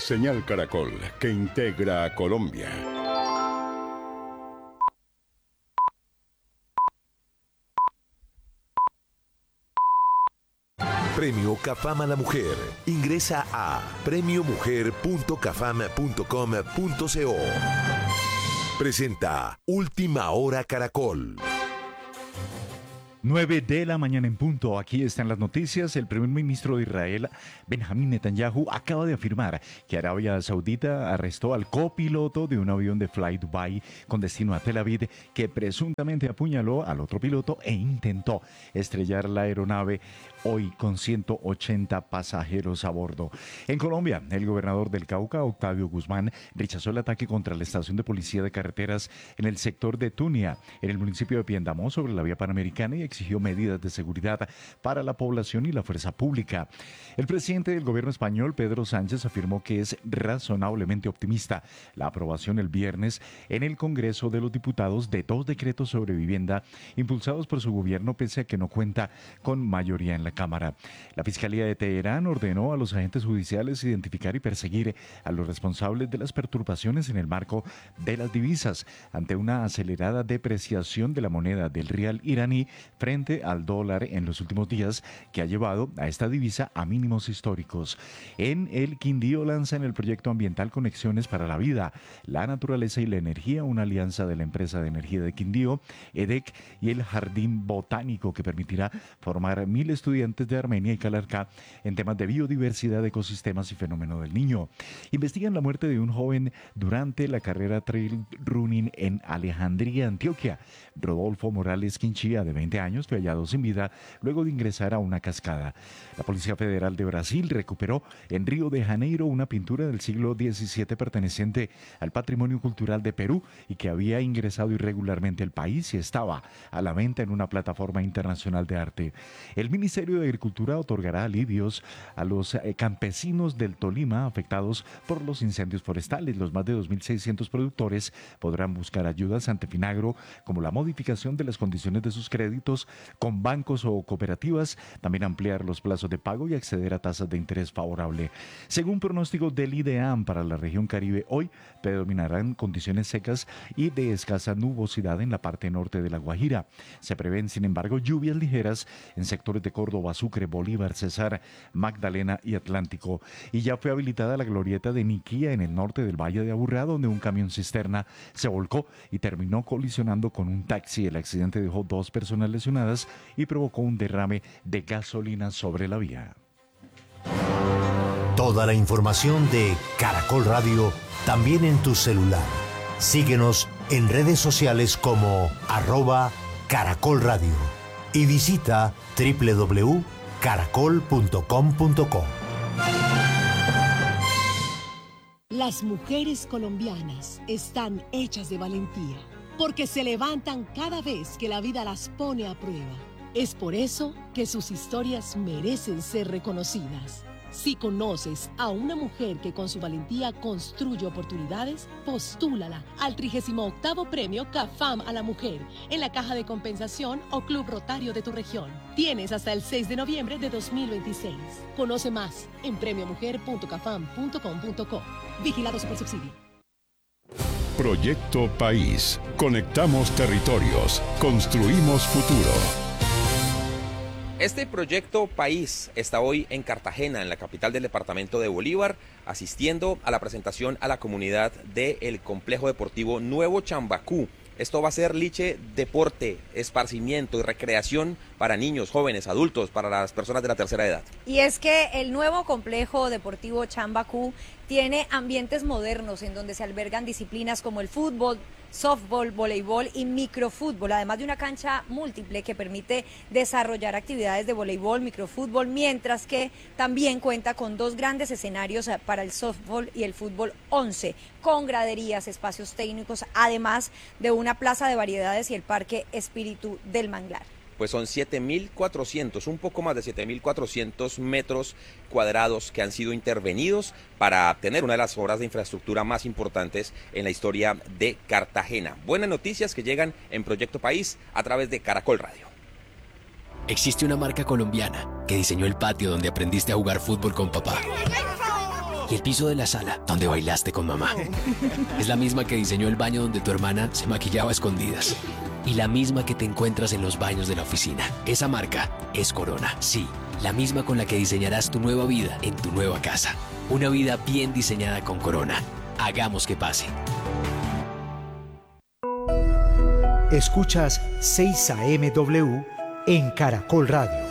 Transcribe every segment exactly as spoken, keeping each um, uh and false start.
Señal Caracol, que integra a Colombia. Premio CAFAM a la Mujer. Ingresa a premio mujer punto cafam punto com punto co. Presenta Última Hora Caracol. nueve de la mañana en punto. Aquí están las noticias. El primer ministro de Israel, Benjamín Netanyahu, acaba de afirmar que Arabia Saudita arrestó al copiloto de un avión de Fly Dubai con destino a Tel Aviv, que presuntamente apuñaló al otro piloto e intentó estrellar la aeronave hoy con ciento ochenta pasajeros a bordo. En Colombia, el gobernador del Cauca, Octavio Guzmán, rechazó el ataque contra la estación de policía de carreteras en el sector de Tunia, en el municipio de Piendamó, sobre la vía panamericana, y exigió medidas de seguridad para la población y la fuerza pública. El presidente del gobierno español, Pedro Sánchez, afirmó que es razonablemente optimista la aprobación el viernes en el Congreso de los Diputados de dos decretos sobre vivienda impulsados por su gobierno, pese a que no cuenta con mayoría en la Cámara. La Fiscalía de Teherán ordenó a los agentes judiciales identificar y perseguir a los responsables de las perturbaciones en el marco de las divisas ante una acelerada depreciación de la moneda del rial iraní frente al dólar en los últimos días, que ha llevado a esta divisa a mínimos históricos. En el Quindío lanzan el proyecto ambiental Conexiones para la Vida, la Naturaleza y la Energía, una alianza de la empresa de energía de Quindío, EDEC, y el Jardín Botánico, que permitirá formar mil estudiantes de Armenia y Calarcá en temas de biodiversidad, ecosistemas y fenómeno del niño. Investigan la muerte de un joven durante la carrera trail running en Alejandría, Antioquia. Rodolfo Morales Quinchía, de veinte años, fue hallado sin vida luego de ingresar a una cascada. La Policía Federal de Brasil recuperó en Río de Janeiro una pintura del siglo diecisiete perteneciente al patrimonio cultural de Perú y que había ingresado irregularmente al país y estaba a la venta en una plataforma internacional de arte. El Ministerio de Agricultura otorgará alivios a los eh, campesinos del Tolima afectados por los incendios forestales. Los más de dos mil seiscientos productores podrán buscar ayudas ante Finagro, como la modificación de las condiciones de sus créditos con bancos o cooperativas, también ampliar los plazos de pago y acceder a tasas de interés favorable. Según pronóstico del IDEAM para la región Caribe, hoy predominarán condiciones secas y de escasa nubosidad en la parte norte de La Guajira. Se prevén, sin embargo, lluvias ligeras en sectores de Córdoba, Sucre, Bolívar, Cesar, Magdalena y Atlántico. Y ya fue habilitada la glorieta de Niquía en el norte del Valle de Aburrá, donde un camión cisterna se volcó y terminó colisionando con un taxi. El accidente dejó dos personas lesionadas y provocó un derrame de gasolina sobre la vía. Toda la información de Caracol Radio también en tu celular. Síguenos en redes sociales como arroba Caracol Radio y visita doble u doble u doble u punto caracol punto com punto co. Las mujeres colombianas están hechas de valentía, porque se levantan cada vez que la vida las pone a prueba. Es por eso que sus historias merecen ser reconocidas. Si conoces a una mujer que con su valentía construye oportunidades, postúlala al trigésimo octavo Premio CAFAM a la Mujer en la Caja de Compensación o Club Rotario de tu región. Tienes hasta el seis de noviembre de dos mil veintiséis. Conoce más en premio mujer punto cafam punto com punto co. Vigilado Supersubsidio. Proyecto País. Conectamos territorios. Construimos futuro. Este proyecto País está hoy en Cartagena, en la capital del departamento de Bolívar, asistiendo a la presentación a la comunidad del complejo deportivo Nuevo Chambacú. Esto va a ser liche, deporte, esparcimiento y recreación para niños, jóvenes, adultos, para las personas de la tercera edad. Y es que el nuevo complejo deportivo Chambacú tiene ambientes modernos en donde se albergan disciplinas como el fútbol, softball, voleibol y microfútbol, además de una cancha múltiple que permite desarrollar actividades de voleibol, microfútbol, mientras que también cuenta con dos grandes escenarios para el softball y el fútbol once, con graderías, espacios técnicos, además de una plaza de variedades y el Parque Espíritu del Manglar. Pues son siete mil cuatrocientos, un poco más de siete mil cuatrocientos metros cuadrados que han sido intervenidos para tener una de las obras de infraestructura más importantes en la historia de Cartagena. Buenas noticias que llegan en Proyecto País a través de Caracol Radio. Existe una marca colombiana que diseñó el patio donde aprendiste a jugar fútbol con papá. Y el piso de la sala, donde bailaste con mamá. Es la misma que diseñó el baño donde tu hermana se maquillaba a escondidas. Y la misma que te encuentras en los baños de la oficina. Esa marca es Corona. Sí, la misma con la que diseñarás tu nueva vida en tu nueva casa. Una vida bien diseñada con Corona. Hagamos que pase. Escuchas seis A M W en Caracol Radio.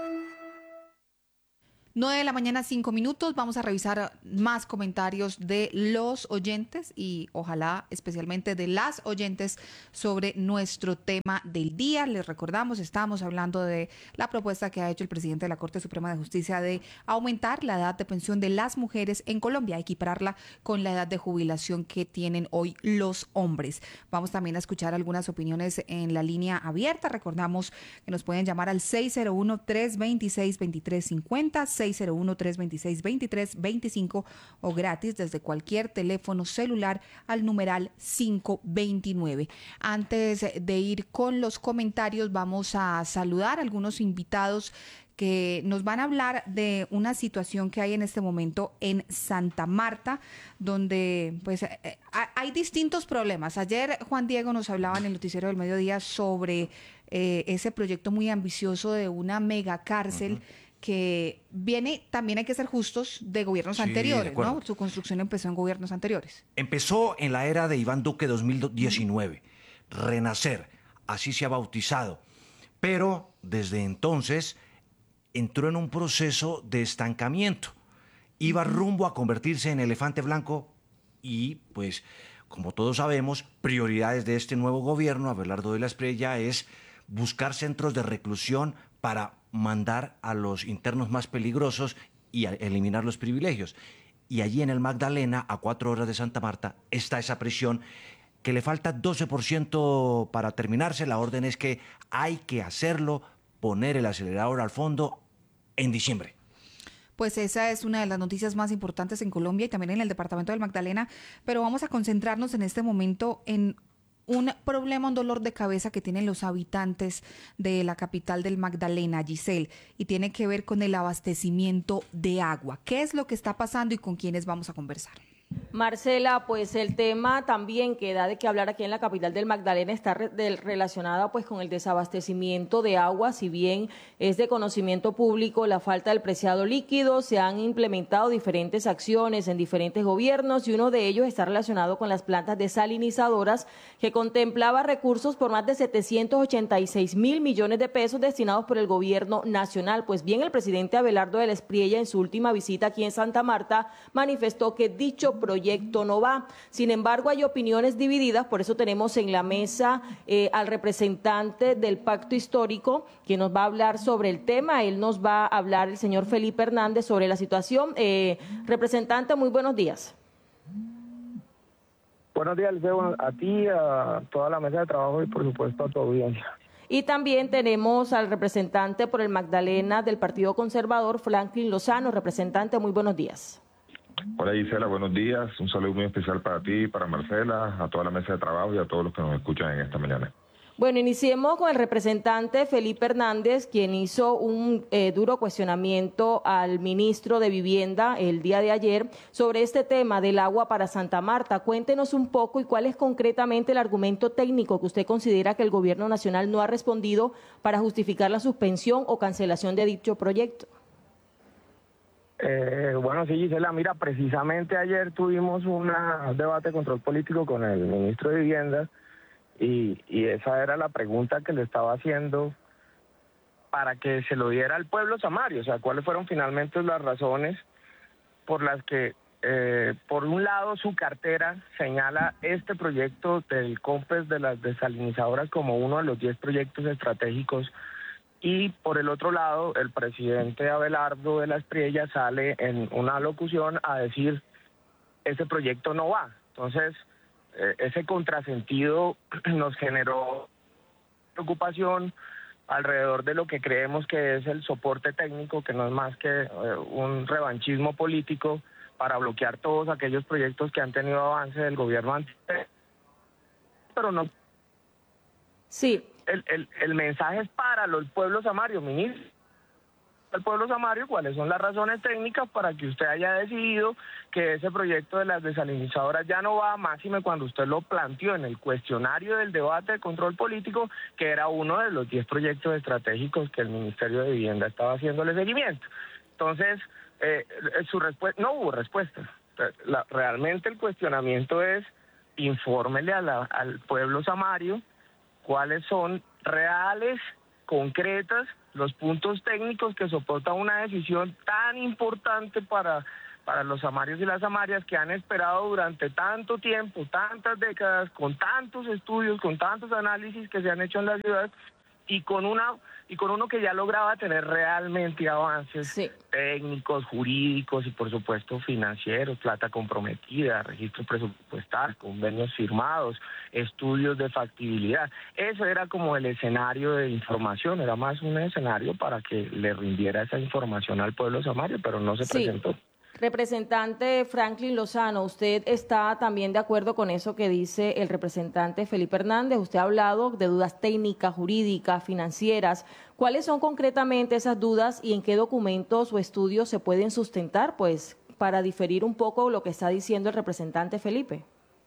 nueve de la mañana, cinco minutos. Vamos a revisar más comentarios de los oyentes y ojalá especialmente de las oyentes sobre nuestro tema del día. Les recordamos, estamos hablando de la propuesta que ha hecho el presidente de la Corte Suprema de Justicia de aumentar la edad de pensión de las mujeres en Colombia, equipararla con la edad de jubilación que tienen hoy los hombres. Vamos también a escuchar algunas opiniones en la línea abierta. Recordamos que nos pueden llamar al seis cero uno, tres dos seis, dos tres cinco cero, seis cero uno, tres dos seis, dos tres dos cinco o gratis desde cualquier teléfono celular al numeral cinco veintinueve. Antes de ir con los comentarios, vamos a saludar a algunos invitados que nos van a hablar de una situación que hay en este momento en Santa Marta, donde pues eh, hay distintos problemas. Ayer Juan Diego nos hablaba en el noticiero del mediodía sobre eh, ese proyecto muy ambicioso de una mega cárcel. Uh-huh. Que viene, también hay que ser justos, de gobiernos sí, anteriores, de ¿no? Su construcción empezó en gobiernos anteriores. Empezó en la era de Iván Duque dos mil diecinueve, uh-huh. Renacer, así se ha bautizado. Pero desde entonces entró en un proceso de estancamiento. Iba uh-huh. rumbo a convertirse en elefante blanco y, pues, como todos sabemos, prioridades de este nuevo gobierno, Abelardo de la Espriella, es buscar centros de reclusión para mandar a los internos más peligrosos y a eliminar los privilegios. Y allí en el Magdalena, a cuatro horas de Santa Marta, está esa prisión que le falta doce por ciento para terminarse. La orden es que hay que hacerlo, poner el acelerador al fondo en diciembre. Pues esa es una de las noticias más importantes en Colombia y también en el departamento del Magdalena, pero vamos a concentrarnos en este momento en un problema, un dolor de cabeza que tienen los habitantes de la capital del Magdalena, Giselle, y tiene que ver con el abastecimiento de agua. ¿Qué es lo que está pasando y con quiénes vamos a conversar? Marcela, pues el tema también que da de qué hablar aquí en la capital del Magdalena está re de, relacionada pues con el desabastecimiento de agua. Si bien es de conocimiento público la falta del preciado líquido, se han implementado diferentes acciones en diferentes gobiernos y uno de ellos está relacionado con las plantas desalinizadoras que contemplaba recursos por más de setecientos ochenta y seis mil millones de pesos destinados por el gobierno nacional. Pues bien, el presidente Abelardo de la Espriella en su última visita aquí en Santa Marta manifestó que dicho proyecto no va. Sin embargo, hay opiniones divididas, por eso tenemos en la mesa eh, al representante del Pacto Histórico, que nos va a hablar sobre el tema. Él nos va a hablar el señor Felipe Hernández sobre la situación. Eh, representante, muy buenos días. Buenos días, Liceo, a ti, a toda la mesa de trabajo y por supuesto a tu audiencia. Y también tenemos al representante por el Magdalena del Partido Conservador, Franklin Lozano. Representante, muy buenos días. Hola Gisela, buenos días. Un saludo muy especial para ti, para Marcela, a toda la mesa de trabajo y a todos los que nos escuchan en esta mañana. Bueno, iniciemos con el representante Felipe Hernández, quien hizo un eh, duro cuestionamiento al ministro de Vivienda el día de ayer sobre este tema del agua para Santa Marta. Cuéntenos un poco y cuál es concretamente el argumento técnico que usted considera que el gobierno nacional no ha respondido para justificar la suspensión o cancelación de dicho proyecto. Eh, bueno, sí, Gisela, mira, precisamente ayer tuvimos un debate de control político con el ministro de Vivienda y, y esa era la pregunta que le estaba haciendo para que se lo diera al pueblo samario, o sea, cuáles fueron finalmente las razones por las que, eh, por un lado, su cartera señala este proyecto del COMPES de las desalinizadoras como uno de los diez proyectos estratégicos. Y por el otro lado, el presidente Abelardo de la Espriella sale en una locución a decir, ese proyecto no va. Entonces, eh, ese contrasentido nos generó preocupación alrededor de lo que creemos que es el soporte técnico, que no es más que eh, un revanchismo político para bloquear todos aquellos proyectos que han tenido avance del gobierno anterior. Pero no. Sí. El, el, el mensaje es para los pueblos samarios, ministro. al pueblo samario cuáles son las razones técnicas para que usted haya decidido que ese proyecto de las desalinizadoras ya no va, máxime cuando usted lo planteó en el cuestionario del debate de control político, que era uno de los diez proyectos estratégicos que el Ministerio de Vivienda estaba haciéndole seguimiento. Entonces, eh, su respuesta, no hubo respuesta. La, realmente el cuestionamiento es, infórmele a la, al pueblo samario cuáles son reales, concretas, los puntos técnicos que soportan una decisión tan importante para, para los samarios y las samarias que han esperado durante tanto tiempo, tantas décadas, con tantos estudios, con tantos análisis que se han hecho en la ciudad, y con una y con uno que ya lograba tener realmente avances sí. técnicos, jurídicos y por supuesto financieros, plata comprometida, registro presupuestal, convenios firmados, estudios de factibilidad. Eso era como el escenario de información, era más un escenario para que le rindiera esa información al pueblo samario, pero no se sí. presentó. Representante Franklin Lozano, ¿usted está también de acuerdo con eso que dice el representante Felipe Hernández? Usted ha hablado de dudas técnicas, jurídicas, financieras. ¿Cuáles son concretamente esas dudas y en qué documentos o estudios se pueden sustentar, pues, para diferir un poco lo que está diciendo el representante Felipe?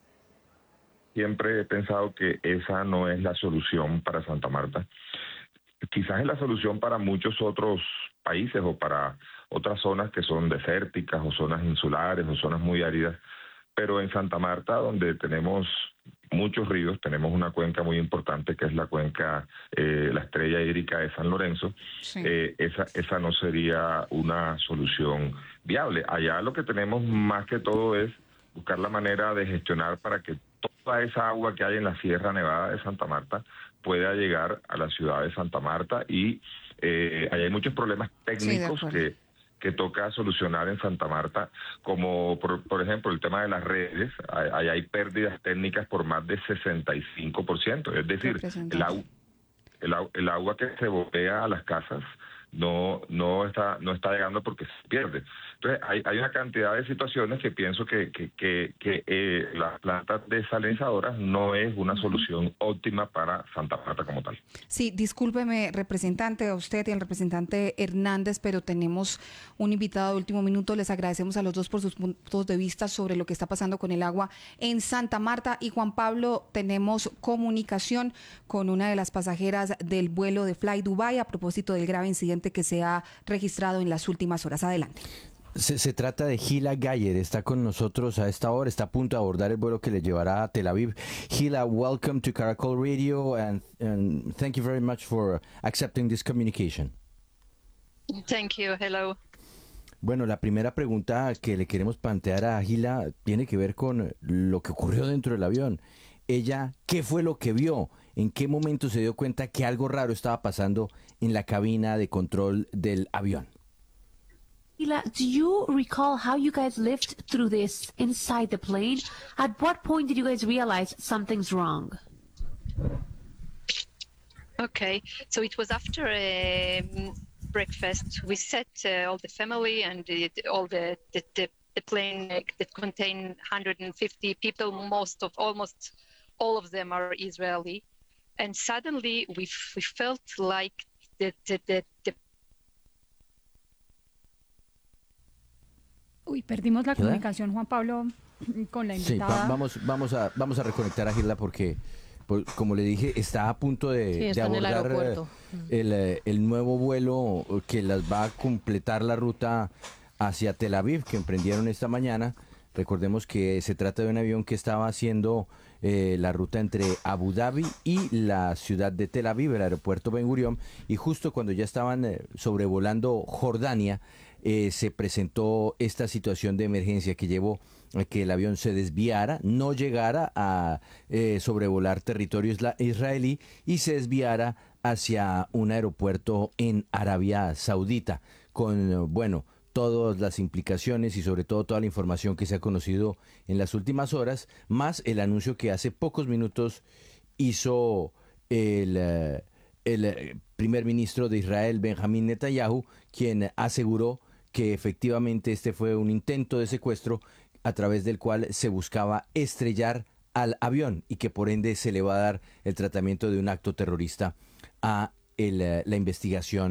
Siempre he pensado que esa no es la solución para Santa Marta. Quizás es la solución para muchos otros países o para otras zonas que son desérticas o zonas insulares o zonas muy áridas, pero en Santa Marta, donde tenemos muchos ríos, tenemos una cuenca muy importante que es la cuenca, eh, la estrella hídrica de San Lorenzo, sí. eh, esa, esa no sería una solución viable. Allá lo que tenemos más que todo es buscar la manera de gestionar para que toda esa agua que hay en la Sierra Nevada de Santa Marta pueda llegar a la ciudad de Santa Marta y eh, ahí hay muchos problemas técnicos sí, que, que toca solucionar en Santa Marta, como por, por ejemplo el tema de las redes. Ahí hay pérdidas técnicas por más de sesenta y cinco por ciento, es decir, el, agu el, agu el agua que se botea a las casas no no está no está llegando porque se pierde. Entonces hay, hay una cantidad de situaciones que pienso que, que, que, que eh, las plantas desalinizadoras no es una solución óptima para Santa Marta como tal. Sí, discúlpeme, representante, a usted y al representante Hernández, pero tenemos un invitado de último minuto. Les agradecemos a los dos por sus puntos de vista sobre lo que está pasando con el agua en Santa Marta. Y Juan Pablo, tenemos comunicación con una de las pasajeras del vuelo de Fly Dubai a propósito del grave incidente que se ha registrado en las últimas horas. Adelante. Se, se trata de Gila Gayer, está con nosotros a esta hora, está a punto de abordar el vuelo que le llevará a Tel Aviv. Gila, welcome to Caracol Radio and, and thank you very much for accepting this communication. Thank you, hello. Bueno, la primera pregunta que le queremos plantear a Gila tiene que ver con lo que ocurrió dentro del avión. Ella, ¿qué fue lo que vio? ¿En qué momento se dio cuenta que algo raro estaba pasando en la cabina de control del avión? Gila, do you recall how you guys lived through this inside the plane? At what point did you guys realize something's wrong? Okay, so it was after a breakfast. We sat uh, all the family and the, all the, the, the, the plane uh, that contained one hundred fifty people, most of, almost all of them are Israeli. And suddenly we, we felt like the, the, the, the Uy, perdimos la comunicación, Juan Pablo, con la invitada. Sí, va, vamos, vamos, a, vamos a reconectar a Gilda porque, pues, como le dije, está a punto de, sí, de abordar el, el, el nuevo vuelo que las va a completar la ruta hacia Tel Aviv, que emprendieron esta mañana. Recordemos que se trata de un avión que estaba haciendo eh, la ruta entre Abu Dhabi y la ciudad de Tel Aviv, el aeropuerto Ben Gurion, y justo cuando ya estaban eh, sobrevolando Jordania, Eh, se presentó esta situación de emergencia que llevó a que el avión se desviara, no llegara a eh, sobrevolar territorio isla israelí y se desviara hacia un aeropuerto en Arabia Saudita, con, bueno, todas las implicaciones y sobre todo toda la información que se ha conocido en las últimas horas, más el anuncio que hace pocos minutos hizo el, el primer ministro de Israel, Benjamín Netanyahu, quien aseguró que efectivamente este fue un intento de secuestro a través del cual se buscaba estrellar al avión y que por ende se le va a dar el tratamiento de un acto terrorista a el, la investigación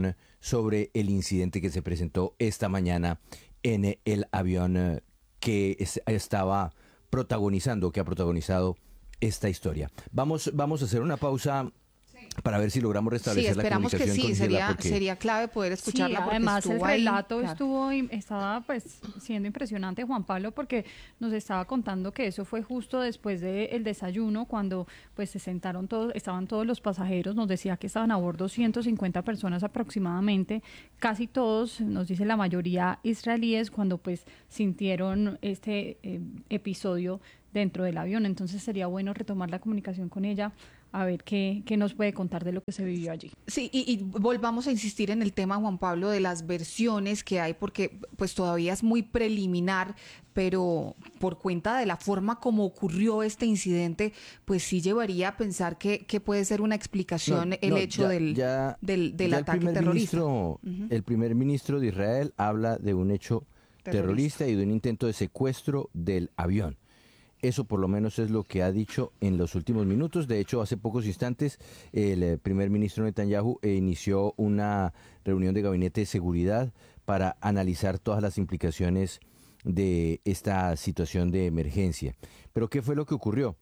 sobre el incidente que se presentó esta mañana en el avión eh, que es, estaba protagonizando, que ha protagonizado esta historia. Vamos, vamos a hacer una pausa para ver si logramos restablecer sí, la comunicación que sí, con sería, porque... sería clave poder escucharla. Sí, porque además el relato ahí, estuvo estaba pues siendo impresionante, Juan Pablo, porque nos estaba contando que eso fue justo después del desayuno, cuando pues se sentaron todos, estaban todos los pasajeros, nos decía que estaban a bordo ciento cincuenta personas aproximadamente, casi todos, nos dice la mayoría israelíes, cuando pues sintieron este eh, episodio dentro del avión. Entonces sería bueno retomar la comunicación con ella, a ver qué, qué nos puede contar de lo que se vivió allí. Sí, y, y volvamos a insistir en el tema, Juan Pablo, de las versiones que hay, porque pues todavía es muy preliminar, pero por cuenta de la forma como ocurrió este incidente, pues sí llevaría a pensar que, que puede ser una explicación No, el no, hecho ya, del, ya, del, del ya ataque el primer terrorista. Ministro, uh-huh. El primer ministro de Israel habla de un hecho terrorista. terrorista y de un intento de secuestro del avión. Eso por lo menos es lo que ha dicho en los últimos minutos. De hecho, hace pocos instantes el eh, primer ministro Netanyahu eh, inició una reunión de gabinete de seguridad para analizar todas las implicaciones de esta situación de emergencia. Pero ¿qué fue lo que ocurrió?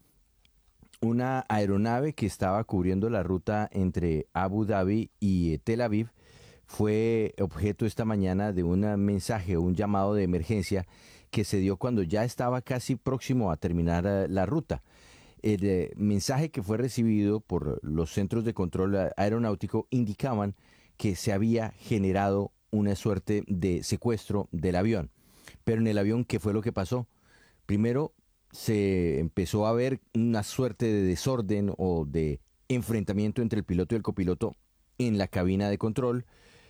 Una aeronave que estaba cubriendo la ruta entre Abu Dhabi y eh, Tel Aviv fue objeto esta mañana de un mensaje, un llamado de emergencia que se dio cuando ya estaba casi próximo a terminar uh, la ruta. El eh, mensaje que fue recibido por los centros de control aeronáutico indicaban que se había generado una suerte de secuestro del avión. Pero en el avión, ¿qué fue lo que pasó? Primero, se empezó a ver una suerte de desorden o de enfrentamiento entre el piloto y el copiloto en la cabina de control.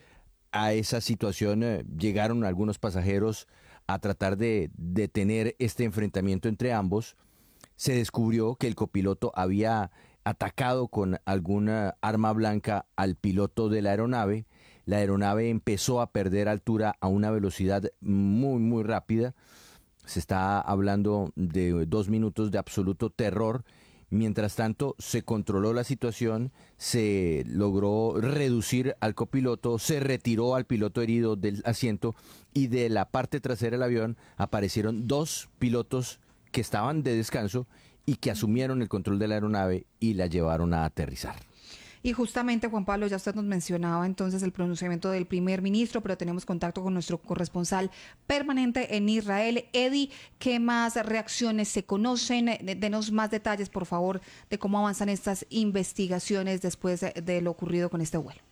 A esa situación eh, llegaron algunos pasajeros a tratar de detener este enfrentamiento entre ambos. Se descubrió que el copiloto había atacado con alguna arma blanca al piloto de la aeronave. La aeronave empezó a perder altura a una velocidad muy, muy rápida. Se está hablando de dos minutos de absoluto terror. Mientras tanto, se controló la situación, se logró reducir al copiloto, se retiró al piloto herido del asiento y de la parte trasera del avión aparecieron dos pilotos que estaban de descanso y que asumieron el control de la aeronave y la llevaron a aterrizar. Y justamente, Juan Pablo, ya usted nos mencionaba entonces el pronunciamiento del primer ministro, pero tenemos contacto con nuestro corresponsal permanente en Israel. Eddie, ¿qué más reacciones se conocen? Denos más detalles, por favor, de cómo avanzan estas investigaciones después de, de lo ocurrido con este vuelo.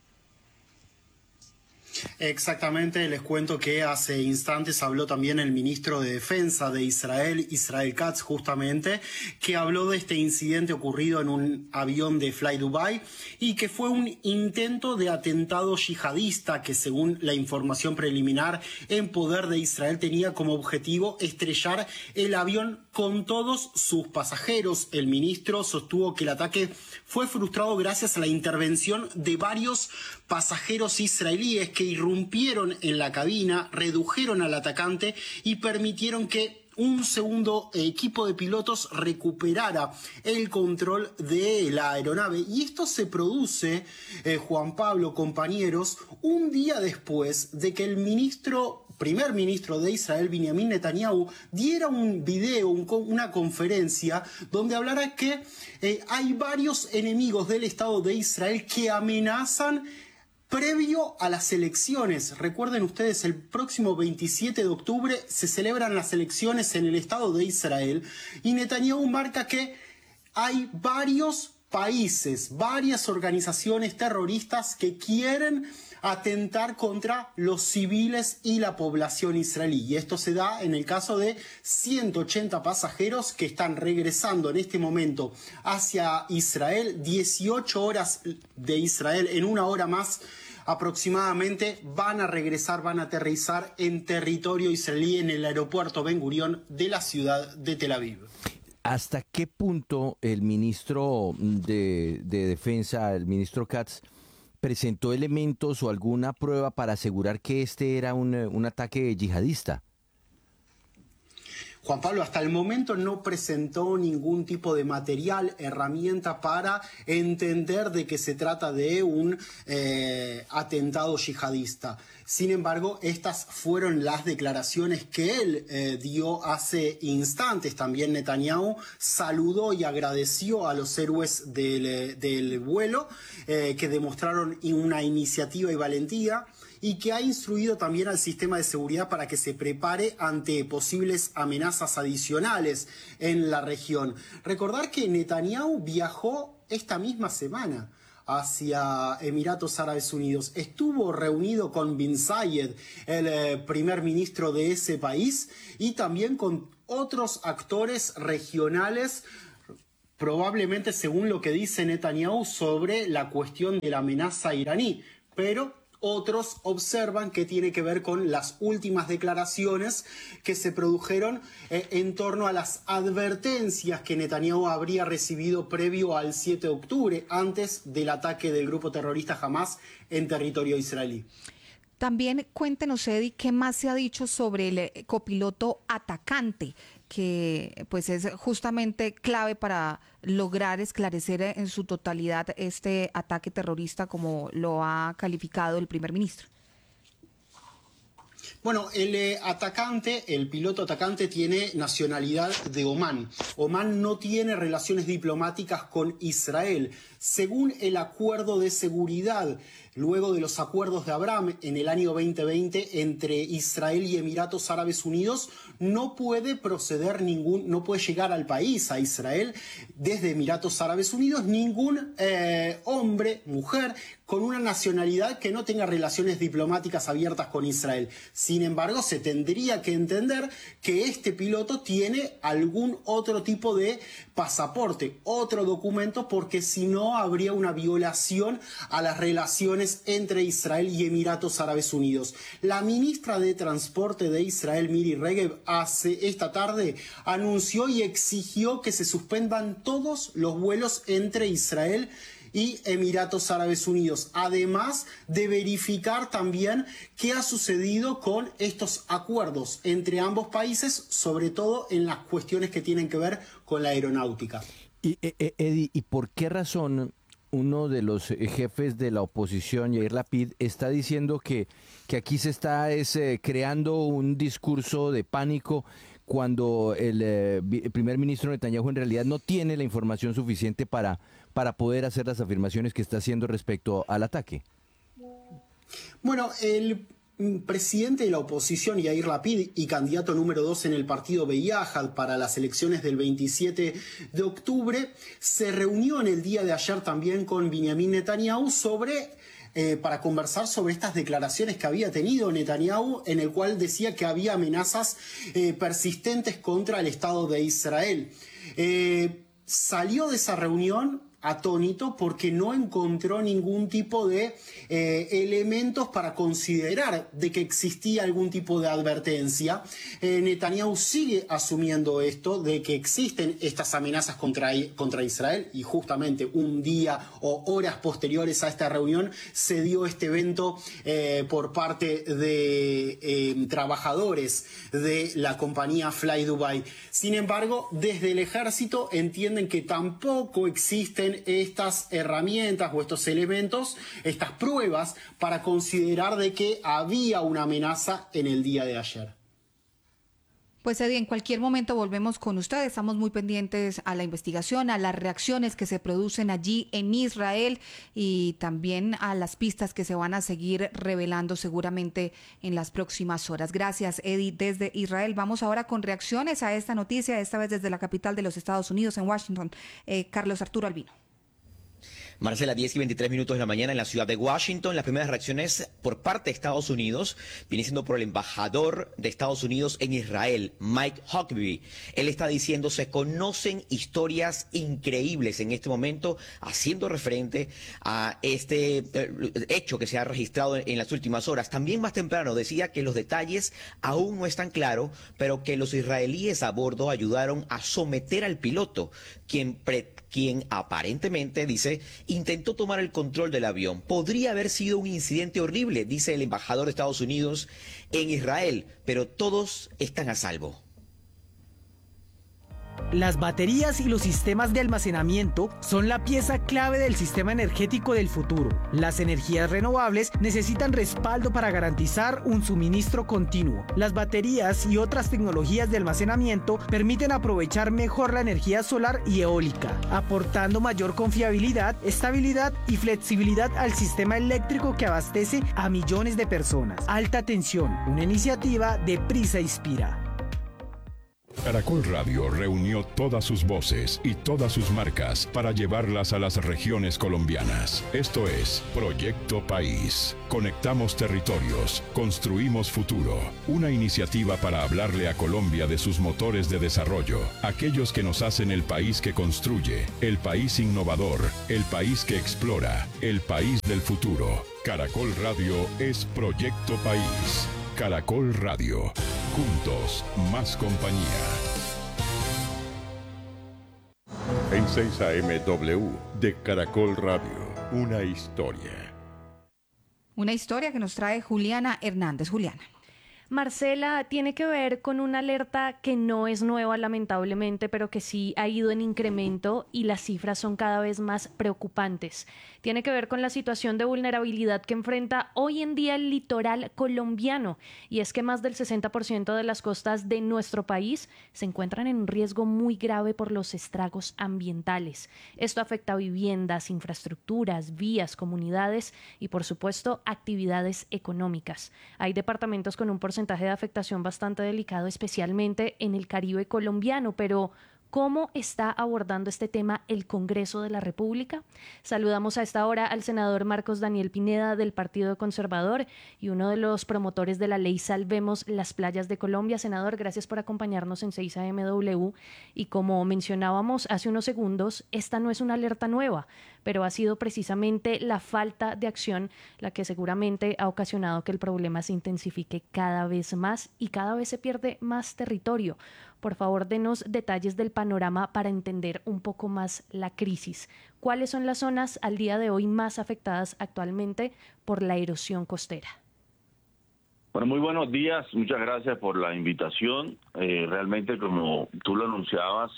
Exactamente, les cuento que hace instantes habló también el ministro de Defensa de Israel, Israel Katz, justamente, que habló de este incidente ocurrido en un avión de Fly Dubai y que fue un intento de atentado yihadista que, según la información preliminar en poder de Israel, tenía como objetivo estrellar el avión con todos sus pasajeros. El ministro sostuvo que el ataque fue frustrado gracias a la intervención de varios pasajeros israelíes que irrumpieron en la cabina, redujeron al atacante y permitieron que un segundo equipo de pilotos recuperara el control de la aeronave. Y esto se produce, eh, Juan Pablo, compañeros, un día después de que el ministro, primer ministro de Israel, Benjamin Netanyahu, diera un video, un, una conferencia, donde hablara que eh, hay varios enemigos del Estado de Israel que amenazan previo a las elecciones. Recuerden ustedes, el próximo veintisiete de octubre se celebran las elecciones en el Estado de Israel y Netanyahu marca que hay varios países, varias organizaciones terroristas que quieren atentar contra los civiles y la población israelí. Y esto se da en el caso de ciento ochenta pasajeros que están regresando en este momento hacia Israel, dieciocho horas de Israel, en una hora más aproximadamente van a regresar, van a aterrizar en territorio israelí en el aeropuerto Ben Gurión de la ciudad de Tel Aviv. ¿Hasta qué punto el ministro de, de Defensa, el ministro Katz, presentó elementos o alguna prueba para asegurar que este era un, un ataque yihadista? Juan Pablo, hasta el momento no presentó ningún tipo de material, herramienta para entender de que se trata de un eh, atentado yihadista. Sin embargo, estas fueron las declaraciones que él eh, dio hace instantes. También Netanyahu saludó y agradeció a los héroes del, del vuelo eh, que demostraron una iniciativa y valentía, y que ha instruido también al sistema de seguridad para que se prepare ante posibles amenazas adicionales en la región. Recordar que Netanyahu viajó esta misma semana hacia Emiratos Árabes Unidos. Estuvo reunido con Bin Zayed, el eh, primer ministro de ese país, y también con otros actores regionales, probablemente según lo que dice Netanyahu sobre la cuestión de la amenaza iraní, pero otros observan que tiene que ver con las últimas declaraciones que se produjeron eh, en torno a las advertencias que Netanyahu habría recibido previo al siete de octubre, antes del ataque del grupo terrorista Hamas en territorio israelí. También cuéntenos, Eddie, ¿qué más se ha dicho sobre el copiloto atacante, que pues es justamente clave para lograr esclarecer en su totalidad este ataque terrorista, como lo ha calificado el primer ministro? Bueno, el eh, atacante, el piloto atacante tiene nacionalidad de Omán. Omán no tiene relaciones diplomáticas con Israel. Según el acuerdo de seguridad, luego de los acuerdos de Abraham en el año veinte veinte entre Israel y Emiratos Árabes Unidos, no puede proceder ningún, no puede llegar al país, a Israel, desde Emiratos Árabes Unidos, ningún eh, hombre, mujer, con una nacionalidad que no tenga relaciones diplomáticas abiertas con Israel. Sin embargo, se tendría que entender que este piloto tiene algún otro tipo de pasaporte, otro documento, porque si no habría una violación a las relaciones entre Israel y Emiratos Árabes Unidos. La ministra de Transporte de Israel, Miri Regev, hace esta tarde anunció y exigió que se suspendan todos los vuelos entre Israel y Emiratos Árabes Unidos, además de verificar también qué ha sucedido con estos acuerdos entre ambos países, sobre todo en las cuestiones que tienen que ver con la aeronáutica. Y, eh, Eddie, ¿y por qué razón uno de los jefes de la oposición, Yair Lapid, está diciendo que, que aquí se está es, eh, creando un discurso de pánico, cuando el, eh, el primer ministro Netanyahu en realidad no tiene la información suficiente para, para poder hacer las afirmaciones que está haciendo respecto al ataque? Bueno, el presidente de la oposición, Yair Lapid, y candidato número dos en el partido Beyahad para las elecciones del veintisiete de octubre, se reunió en el día de ayer también con Benjamin Netanyahu sobre... Eh, para conversar sobre estas declaraciones que había tenido Netanyahu, en el cual decía que había amenazas eh, persistentes contra el Estado de Israel. Eh, salió de esa reunión atónito porque no encontró ningún tipo de eh, elementos para considerar de que existía algún tipo de advertencia. Eh, Netanyahu sigue asumiendo esto, de que existen estas amenazas contra, contra Israel, y justamente un día o horas posteriores a esta reunión se dio este evento eh, por parte de eh, trabajadores de la compañía Fly Dubai. Sin embargo, desde el ejército entienden que tampoco existen estas herramientas o estos elementos, estas pruebas, para considerar de que había una amenaza en el día de ayer. Pues Eddie, en cualquier momento volvemos con ustedes. Estamos muy pendientes a la investigación, a las reacciones que se producen allí en Israel y también a las pistas que se van a seguir revelando seguramente en las próximas horas. Gracias, Eddie, desde Israel. Vamos ahora con reacciones a esta noticia, esta vez desde la capital de los Estados Unidos, en Washington. Eh, Carlos Arturo Albino. Marcela, diez y veintitrés minutos de la mañana en la ciudad de Washington. Las primeras reacciones por parte de Estados Unidos viene siendo por el embajador de Estados Unidos en Israel, Mike Huckabee. Él está diciendo, se conocen historias increíbles en este momento, haciendo referente a este eh, hecho que se ha registrado en, en las últimas horas. También más temprano decía que los detalles aún no están claros, pero que los israelíes a bordo ayudaron a someter al piloto, quien pre quien aparentemente, dice, intentó tomar el control del avión. Podría haber sido un incidente horrible, dice el embajador de Estados Unidos en Israel, pero todos están a salvo. Las baterías y los sistemas de almacenamiento son la pieza clave del sistema energético del futuro. Las energías renovables necesitan respaldo para garantizar un suministro continuo. Las baterías y otras tecnologías de almacenamiento permiten aprovechar mejor la energía solar y eólica, aportando mayor confiabilidad, estabilidad y flexibilidad al sistema eléctrico que abastece a millones de personas. Alta Tensión, una iniciativa de Prisa Inspira. Caracol Radio reunió todas sus voces y todas sus marcas para llevarlas a las regiones colombianas. Esto es Proyecto País. Conectamos territorios, construimos futuro. Una iniciativa para hablarle a Colombia de sus motores de desarrollo, aquellos que nos hacen el país que construye, el país innovador, el país que explora, el país del futuro. Caracol Radio es Proyecto País. Caracol Radio. Juntos, más compañía. En seis A M W de Caracol Radio, una historia. Una historia que nos trae Juliana Hernández. Juliana. Marcela, tiene que ver con una alerta que no es nueva, lamentablemente, pero que sí ha ido en incremento y las cifras son cada vez más preocupantes. Tiene que ver con la situación de vulnerabilidad que enfrenta hoy en día el litoral colombiano, y es que más del sesenta por ciento de las costas de nuestro país se encuentran en un riesgo muy grave por los estragos ambientales. Esto afecta a viviendas, infraestructuras, vías, comunidades y, por supuesto, actividades económicas. Hay departamentos con un porcentaje de afectación bastante delicado, especialmente en el Caribe colombiano, pero ¿cómo está abordando este tema el Congreso de la República? Saludamos a esta hora al senador Marcos Daniel Pineda del Partido Conservador y uno de los promotores de la ley Salvemos las Playas de Colombia. Senador, gracias por acompañarnos en seis A M W. Y como mencionábamos hace unos segundos, esta no es una alerta nueva, pero ha sido precisamente la falta de acción la que seguramente ha ocasionado que el problema se intensifique cada vez más y cada vez se pierde más territorio. Por favor, denos detalles del panorama para entender un poco más la crisis. ¿Cuáles son las zonas al día de hoy más afectadas actualmente por la erosión costera? Bueno, muy buenos días. Muchas gracias por la invitación. Eh, realmente, como tú lo anunciabas,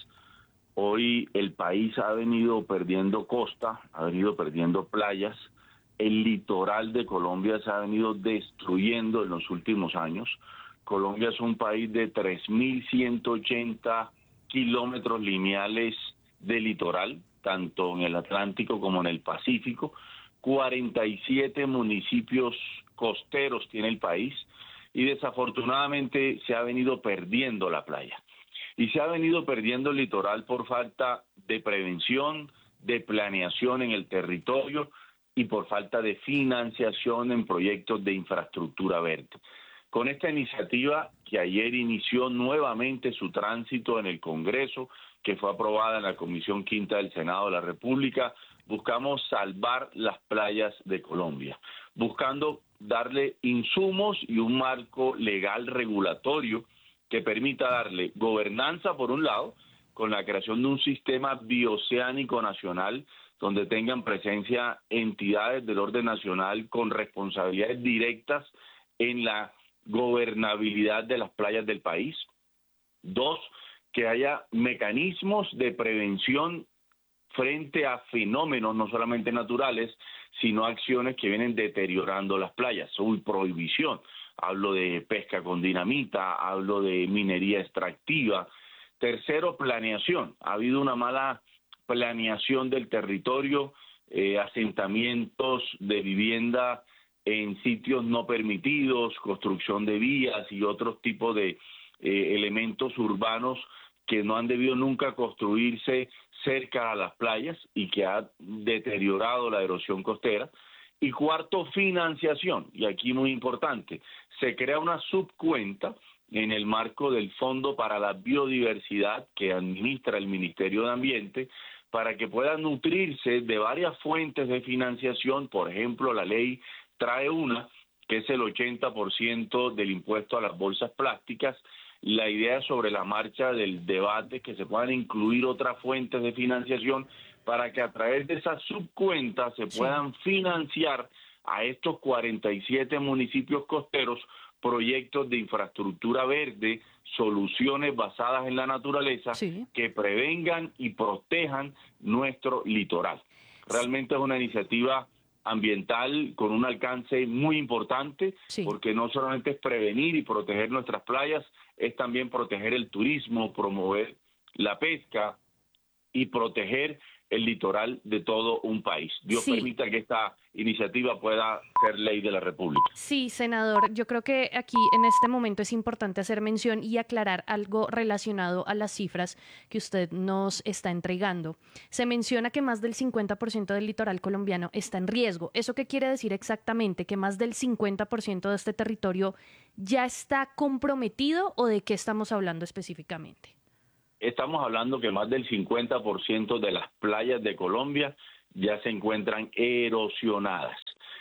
hoy el país ha venido perdiendo costa, ha venido perdiendo playas. El litoral de Colombia se ha venido destruyendo en los últimos años. Colombia es un país de tres mil ciento ochenta kilómetros lineales de litoral, tanto en el Atlántico como en el Pacífico. cuarenta y siete municipios costeros tiene el país y desafortunadamente se ha venido perdiendo la playa. Y se ha venido perdiendo el litoral por falta de prevención, de planeación en el territorio y por falta de financiación en proyectos de infraestructura verde. Con esta iniciativa, que ayer inició nuevamente su tránsito en el Congreso, que fue aprobada en la Comisión Quinta del Senado de la República, buscamos salvar las playas de Colombia, buscando darle insumos y un marco legal regulatorio que permita darle gobernanza, por un lado, con la creación de un sistema bioceánico nacional, donde tengan presencia entidades del orden nacional con responsabilidades directas en la gobernabilidad de las playas del país. Dos, que haya mecanismos de prevención frente a fenómenos no solamente naturales, sino acciones que vienen deteriorando las playas. Uy, prohibición. Hablo de pesca con dinamita, hablo de minería extractiva. Tercero, planeación. Ha habido una mala planeación del territorio, eh, asentamientos de vivienda en sitios no permitidos, construcción de vías y otros tipos de eh, elementos urbanos que no han debido nunca construirse cerca a las playas y que ha deteriorado la erosión costera. Y cuarto, financiación. Y aquí muy importante, se crea una subcuenta en el marco del Fondo para la Biodiversidad que administra el Ministerio de Ambiente para que pueda nutrirse de varias fuentes de financiación. Por ejemplo, la ley trae una, que es el ochenta por ciento del impuesto a las bolsas plásticas. La idea sobre la marcha del debate es que se puedan incluir otras fuentes de financiación para que a través de esas subcuentas se puedan sí. financiar a estos cuarenta y siete municipios costeros proyectos de infraestructura verde, soluciones basadas en la naturaleza sí. que prevengan y protejan nuestro litoral. Realmente es una iniciativa ambiental con un alcance muy importante, sí. porque no solamente es prevenir y proteger nuestras playas, es también proteger el turismo, promover la pesca y proteger el litoral de todo un país. Dios sí. permita que esta iniciativa pueda ser ley de la República. Sí, senador, yo creo que aquí en este momento es importante hacer mención y aclarar algo relacionado a las cifras que usted nos está entregando. Se menciona que más del cincuenta por ciento del litoral colombiano está en riesgo. ¿Eso qué quiere decir exactamente? ¿Que más del cincuenta por ciento de este territorio ya está comprometido o de qué estamos hablando específicamente? Estamos hablando que más del cincuenta por ciento de las playas de Colombia ya se encuentran erosionadas.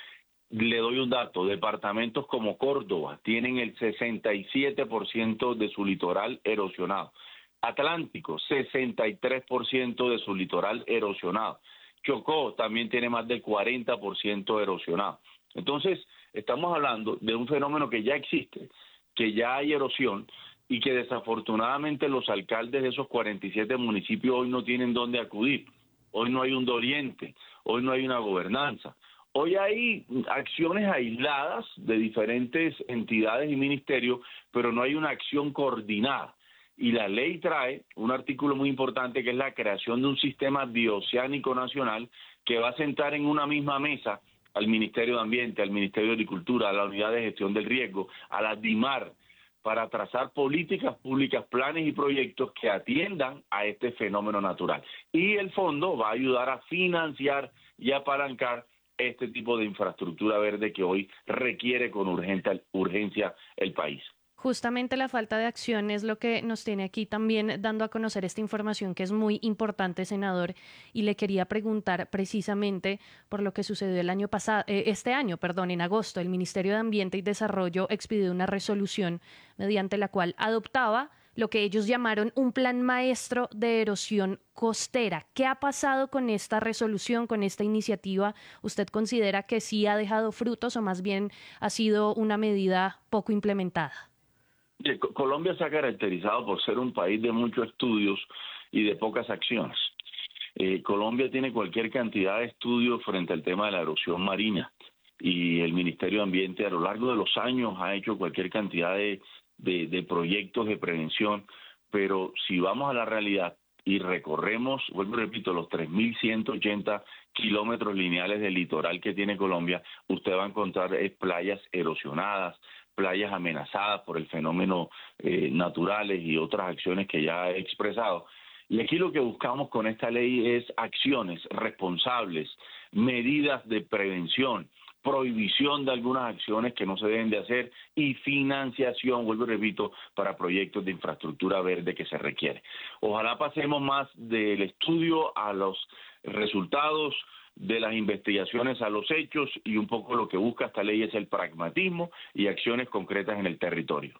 Le doy un dato, departamentos como Córdoba tienen el sesenta y siete por ciento de su litoral erosionado. Atlántico, sesenta y tres por ciento de su litoral erosionado. Chocó también tiene más del cuarenta por ciento erosionado. Entonces, estamos hablando de un fenómeno que ya existe, que ya hay erosión, y que desafortunadamente los alcaldes de esos cuarenta y siete municipios hoy no tienen dónde acudir. Hoy no hay un doliente, hoy no hay una gobernanza. Hoy hay acciones aisladas de diferentes entidades y ministerios, pero no hay una acción coordinada. Y la ley trae un artículo muy importante que es la creación de un sistema bioceánico nacional que va a sentar en una misma mesa al Ministerio de Ambiente, al Ministerio de Agricultura, a la Unidad de Gestión del Riesgo, a la DIMAR, para trazar políticas públicas, planes y proyectos que atiendan a este fenómeno natural. Y el fondo va a ayudar a financiar y apalancar este tipo de infraestructura verde que hoy requiere con urgencia, urgencia el país. Justamente la falta de acción es lo que nos tiene aquí también dando a conocer esta información que es muy importante, senador, y le quería preguntar precisamente por lo que sucedió el año pasado, eh, este año, perdón, en agosto. El Ministerio de Ambiente y Desarrollo expidió una resolución mediante la cual adoptaba lo que ellos llamaron un plan maestro de erosión costera. ¿Qué ha pasado con esta resolución, con esta iniciativa? ¿Usted considera que sí ha dejado frutos o más bien ha sido una medida poco implementada? Colombia se ha caracterizado por ser un país de muchos estudios y de pocas acciones. Eh, Colombia tiene cualquier cantidad de estudios frente al tema de la erosión marina y el Ministerio de Ambiente a lo largo de los años ha hecho cualquier cantidad de, de, de proyectos de prevención, pero si vamos a la realidad y recorremos, vuelvo y repito, los tres mil ciento ochenta kilómetros lineales del litoral que tiene Colombia, usted va a encontrar eh, playas erosionadas, playas amenazadas por el fenómeno eh, naturales y otras acciones que ya he expresado. Y aquí lo que buscamos con esta ley es acciones responsables, medidas de prevención, prohibición de algunas acciones que no se deben de hacer y financiación, vuelvo y repito, para proyectos de infraestructura verde que se requiere. Ojalá pasemos más del estudio a los resultados, de las investigaciones a los hechos, y un poco lo que busca esta ley es el pragmatismo y acciones concretas en el territorio.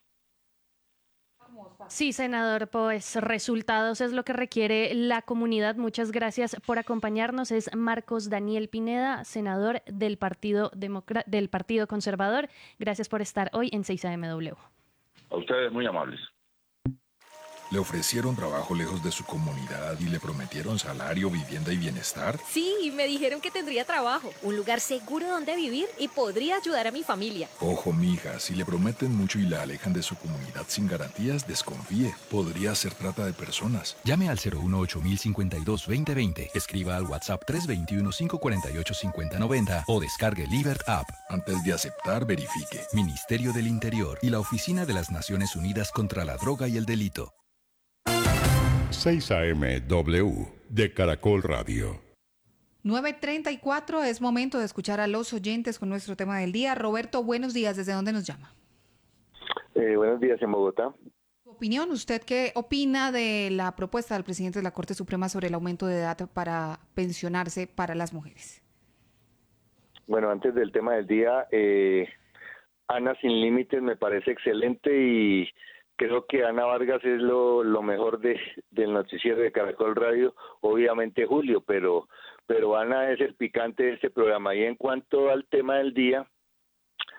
Sí, senador, pues resultados es lo que requiere la comunidad. Muchas gracias por acompañarnos. Es Marcos Daniel Pineda, senador del Partido Democra- del Partido Conservador. Gracias por estar hoy en seis A M W. A ustedes, muy amables. ¿Le ofrecieron trabajo lejos de su comunidad y le prometieron salario, vivienda y bienestar? Sí, me dijeron que tendría trabajo, un lugar seguro donde vivir y podría ayudar a mi familia. Ojo, mija, si le prometen mucho y la alejan de su comunidad sin garantías, desconfíe. Podría ser trata de personas. Llame al cero uno ocho mil cincuenta y dos veinte veinte, escriba al WhatsApp tres dos uno, cinco cuatro ocho, cinco cero nueve cero o descargue Libert App. Antes de aceptar, verifique. Ministerio del Interior y la Oficina de las Naciones Unidas contra la Droga y el Delito. seis A M W de Caracol Radio. nueve treinta y cuatro, es momento de escuchar a los oyentes con nuestro tema del día. Roberto, buenos días, ¿desde dónde nos llama? Eh, buenos días, en Bogotá. ¿Su opinión? ¿Usted qué opina de la propuesta del presidente de la Corte Suprema sobre el aumento de edad para pensionarse para las mujeres? Bueno, antes del tema del día, eh, Ana Sin Límites me parece excelente y creo que Ana Vargas es lo, lo mejor de, del noticiero de Caracol Radio, obviamente Julio, pero, pero Ana es el picante de este programa. Y en cuanto al tema del día,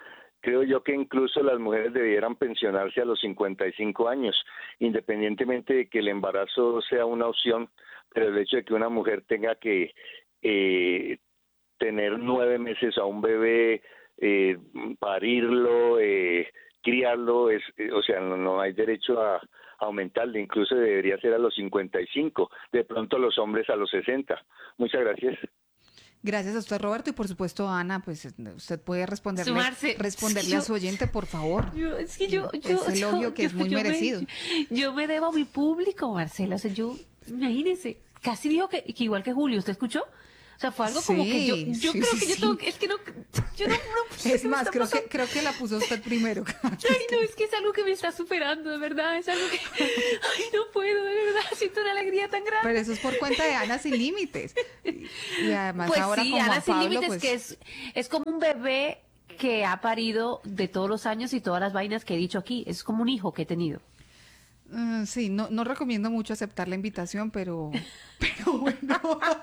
creo yo que incluso las mujeres debieran pensionarse a los cincuenta y cinco años, independientemente de que el embarazo sea una opción, pero el hecho de que una mujer tenga que eh, tener nueve meses a un bebé, eh, parirlo, eh, criarlo, es, eh, o sea, no, no hay derecho a, a aumentarle, incluso debería ser a los cincuenta y cinco, de pronto los hombres a los sesenta. Muchas gracias. Gracias a usted, Roberto, y por supuesto, Ana, pues usted puede responderle, Sumarse. responderle Es que yo, a su oyente, por favor. Yo, es que yo, yo, es elogio yo, que es yo, muy yo merecido. Me, yo me debo a mi público, Marcela. O sea, yo, imagínese, casi dijo que, que igual que Julio, ¿usted escuchó? O sea, fue algo Sí, como que yo, yo sí, creo sí, que yo sí. tengo que, es que no, yo no, no Es más, creo que, creo que la puso usted primero. Ay, no, es que es algo que me está superando, de verdad, es algo que, ay, no puedo, de verdad, siento una alegría tan grande. Pero eso es por cuenta de Ana Sin Límites. Y, y además Pues ahora sí, con Ana Juan Sin Pablo, Límites, pues, que es, es como un bebé que ha parido de todos los años y todas las vainas que he dicho aquí, es como un hijo que he tenido. Uh, sí, no, no recomiendo mucho aceptar la invitación, pero, pero bueno,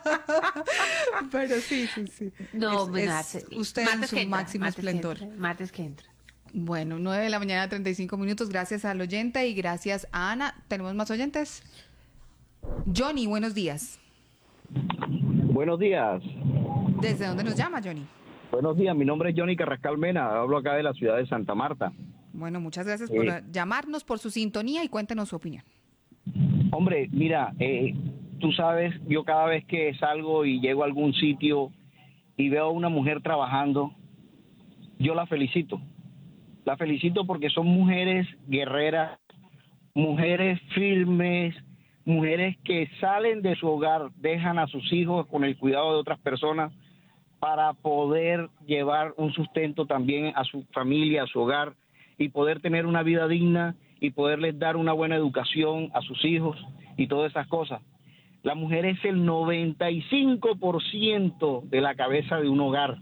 pero sí, sí, sí. No, es, bueno, es usted en su entra, máximo esplendor. Que entra, martes que entra. Bueno, nueve de la mañana, treinta y cinco minutos. Gracias al oyente y gracias a Ana. ¿Tenemos más oyentes? Johnny, buenos días. Buenos días. ¿Desde dónde nos llama, Johnny? Buenos días, mi nombre es Johnny Carrascal Mena, hablo acá de la ciudad de Santa Marta. Bueno, muchas gracias por eh, llamarnos, por su sintonía y cuéntenos su opinión. Hombre, mira, eh, tú sabes, yo cada vez que salgo y llego a algún sitio y veo a una mujer trabajando, yo la felicito. La felicito porque son mujeres guerreras, mujeres firmes, mujeres que salen de su hogar, dejan a sus hijos con el cuidado de otras personas para poder llevar un sustento también a su familia, a su hogar, y poder tener una vida digna y poderles dar una buena educación a sus hijos y todas esas cosas. La mujer es el noventa y cinco por ciento de la cabeza de un hogar.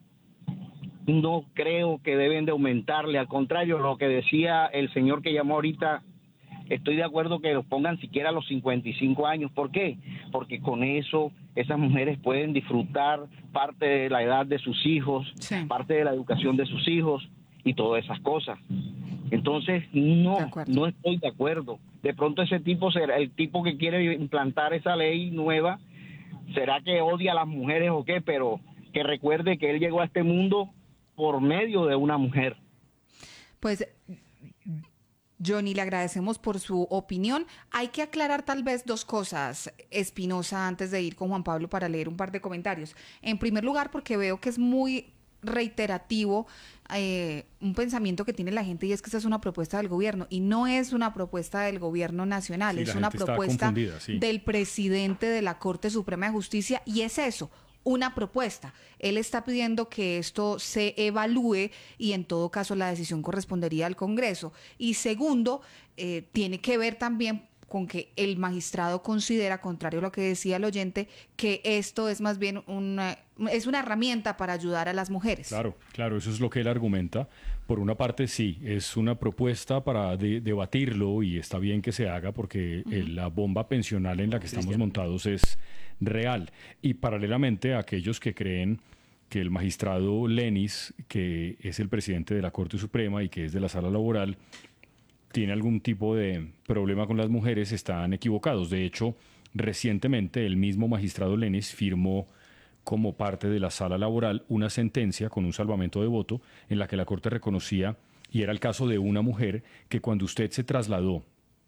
No creo que deben de aumentarle, al contrario, lo que decía el señor que llamó ahorita, estoy de acuerdo que los pongan siquiera a los cincuenta y cinco años. ¿Por qué? Porque con eso esas mujeres pueden disfrutar parte de la edad de sus hijos, sí, parte de la educación de sus hijos y todas esas cosas. Entonces, no, no estoy de acuerdo. De pronto ese tipo será el tipo que quiere implantar esa ley nueva, será que odia a las mujeres o qué, pero que recuerde que él llegó a este mundo por medio de una mujer. Pues, Johnny, le agradecemos por su opinión. Hay que aclarar tal vez dos cosas, Espinosa, antes de ir con Juan Pablo para leer un par de comentarios. En primer lugar, porque veo que es muy reiterativo eh, un pensamiento que tiene la gente, y es que esa es una propuesta del gobierno, y no es una propuesta del gobierno nacional, sí, es una propuesta sí. del presidente de la Corte Suprema de Justicia, y es eso, una propuesta. Él está pidiendo que esto se evalúe y en todo caso la decisión correspondería al Congreso. Y segundo, eh, tiene que ver también con que el magistrado considera, contrario a lo que decía el oyente, que esto es más bien una, es una herramienta para ayudar a las mujeres. Claro, claro, eso es lo que él argumenta. Por una parte, sí, es una propuesta para de, debatirlo y está bien que se haga porque uh-huh. el, la bomba pensional en la que estamos montados es real. Y paralelamente a aquellos que creen que el magistrado Lenis, que es el presidente de la Corte Suprema y que es de la Sala Laboral, tiene algún tipo de problema con las mujeres, están equivocados. De hecho, recientemente el mismo magistrado Lenis firmó como parte de la Sala Laboral una sentencia con un salvamento de voto en la que la Corte reconocía, y era el caso de una mujer, que cuando usted se trasladó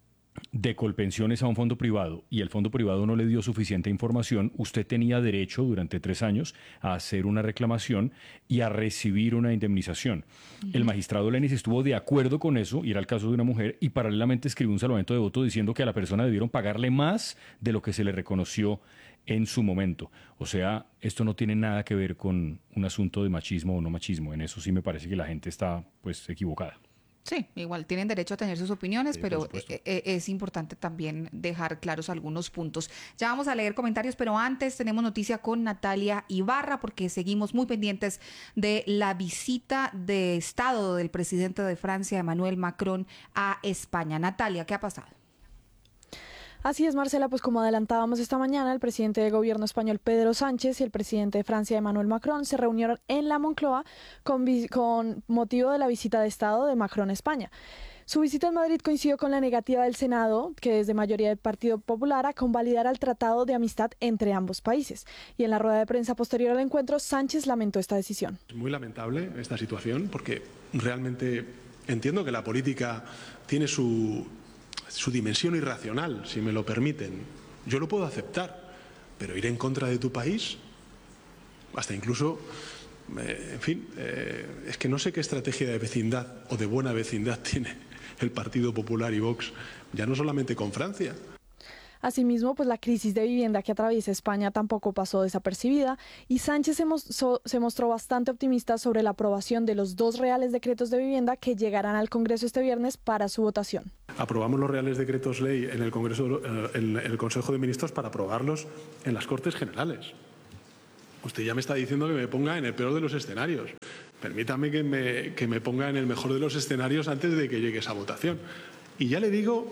de Colpensiones a un fondo privado y el fondo privado no le dio suficiente información, usted tenía derecho durante tres años a hacer una reclamación y a recibir una indemnización. Uh-huh. El magistrado Lenis estuvo de acuerdo con eso, y era el caso de una mujer, y paralelamente escribió un salvamento de voto diciendo que a la persona debieron pagarle más de lo que se le reconoció en su momento. O sea, esto no tiene nada que ver con un asunto de machismo o no machismo. En eso sí me parece que la gente está pues equivocada. Sí, igual tienen derecho a tener sus opiniones, sí, pero es importante también dejar claros algunos puntos. Ya vamos a leer comentarios, pero antes tenemos noticia con Natalia Ibarra, porque seguimos muy pendientes de la visita de Estado del presidente de Francia, Emmanuel Macron, a España. Natalia, ¿qué ha pasado? Así es, Marcela, pues como adelantábamos esta mañana, el presidente de gobierno español Pedro Sánchez y el presidente de Francia Emmanuel Macron se reunieron en la Moncloa con, con motivo de la visita de Estado de Macron a España. Su visita en Madrid coincidió con la negativa del Senado, que es de mayoría del Partido Popular, a convalidar el tratado de amistad entre ambos países. Y en la rueda de prensa posterior al encuentro, Sánchez lamentó esta decisión. Es muy lamentable esta situación porque realmente entiendo que la política tiene su, su dimensión irracional, si me lo permiten. Yo lo puedo aceptar, pero ir en contra de tu país, hasta incluso... Eh, en fin, eh, es que no sé qué estrategia de vecindad o de buena vecindad tiene el Partido Popular y Vox, ya no solamente con Francia. Asimismo, pues la crisis de vivienda que atraviesa España tampoco pasó desapercibida y Sánchez se, mostró, se mostró bastante optimista sobre la aprobación de los dos reales decretos de vivienda que llegarán al Congreso este viernes para su votación. Aprobamos los reales decretos ley en el Congreso, en el Consejo de Ministros para aprobarlos en las Cortes Generales. Usted ya me está diciendo que me ponga en el peor de los escenarios. Permítame que me, que me ponga en el mejor de los escenarios antes de que llegue esa votación. Y ya le digo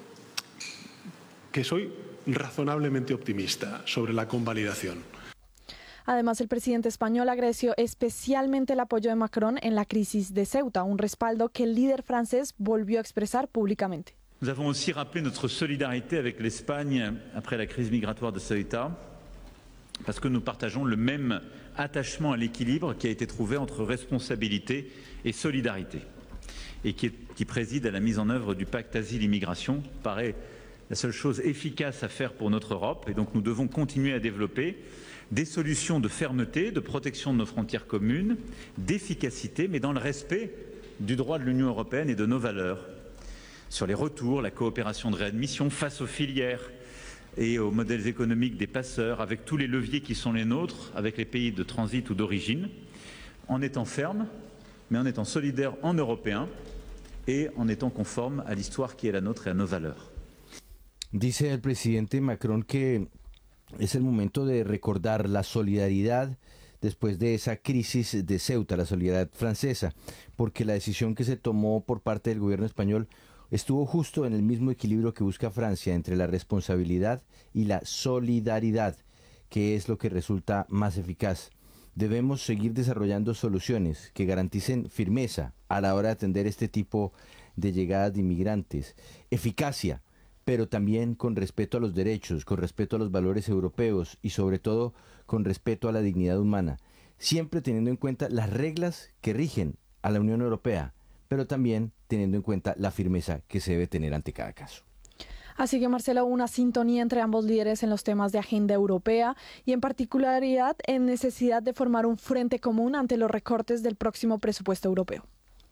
que soy razonablemente optimista sobre la convalidación. Además, el presidente español agradeció especialmente el apoyo de Macron en la crisis de Ceuta, un respaldo que el líder francés volvió a expresar públicamente. Nous avons aussi rappelé notre solidarité avec l'Espagne après la crise migratoire de Ceuta, parce que nous partageons le même attachement à l'équilibre qui a été trouvé entre responsabilité et solidarité, et qui, est, qui préside à la mise en œuvre du pacte asile-immigration, paraît la seule chose efficace à faire pour notre Europe, et donc nous devons continuer à développer des solutions de fermeté, de protection de nos frontières communes, d'efficacité, mais dans le respect du droit de l'Union européenne et de nos valeurs. Sur les retours, la coopération de réadmission face aux filières et aux modèles économiques des passeurs, avec tous les leviers qui sont les nôtres, avec les pays de transit ou d'origine, en étant ferme, mais en étant solidaire en Européens et en étant conforme à l'histoire qui est la nôtre et à nos valeurs. Dice el presidente Macron que es el momento de recordar la solidaridad después de esa crisis de Ceuta, la solidaridad francesa, porque la decisión que se tomó por parte del gobierno español estuvo justo en el mismo equilibrio que busca Francia entre la responsabilidad y la solidaridad, que es lo que resulta más eficaz. Debemos seguir desarrollando soluciones que garanticen firmeza a la hora de atender este tipo de llegadas de inmigrantes, eficacia, pero también con respeto a los derechos, con respeto a los valores europeos y sobre todo con respeto a la dignidad humana, siempre teniendo en cuenta las reglas que rigen a la Unión Europea, pero también teniendo en cuenta la firmeza que se debe tener ante cada caso. Así que, Marcela, hubo una sintonía entre ambos líderes en los temas de agenda europea y en particularidad en necesidad de formar un frente común ante los recortes del próximo presupuesto europeo.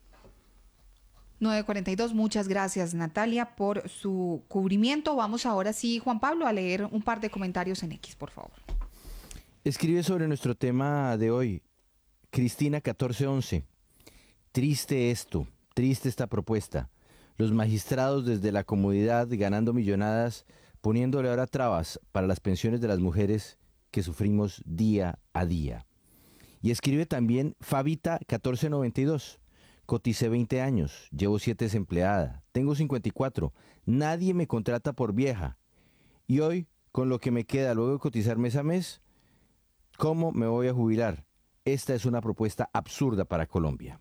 nueve cuarenta y dos, muchas gracias Natalia por su cubrimiento. Vamos ahora sí, Juan Pablo, a leer un par de comentarios en X, por favor. Escribe sobre nuestro tema de hoy Cristina catorce once. Triste esto, triste esta propuesta. Los magistrados desde la comodidad ganando millonadas, poniéndole ahora trabas para las pensiones de las mujeres que sufrimos día a día. Y escribe también Fabita catorce noventa y dos. Coticé veinte años, llevo siete desempleada, tengo cincuenta y cuatro, nadie me contrata por vieja. Y hoy, con lo que me queda luego de cotizar mes a mes, ¿cómo me voy a jubilar? Esta es una propuesta absurda para Colombia.